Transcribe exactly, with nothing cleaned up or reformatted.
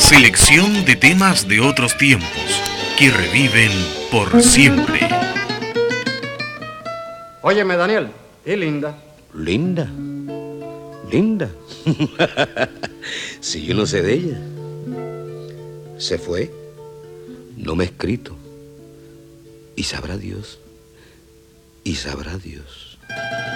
Selección de temas de otros tiempos que reviven por siempre. Óyeme, Daniel, ¿y Linda? ¿Linda? ¿Linda? Si yo no sé de ella. Se fue, no me ha escrito. Y sabrá Dios, y sabrá Dios.